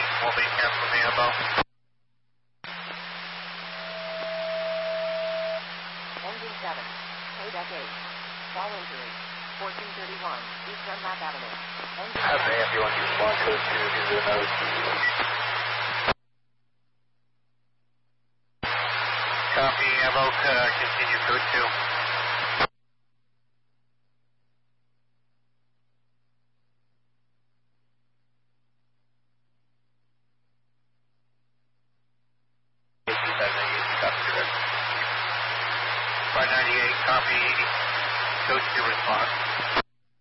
will be cancelled the ammo. Engine 7, Kodak 8, fall injury, 1431, East Dunlap Avenue. Engine Have the ambulance respond code 2 to the nose. Copy, ammo, continue code 2. Copy, code 2 response.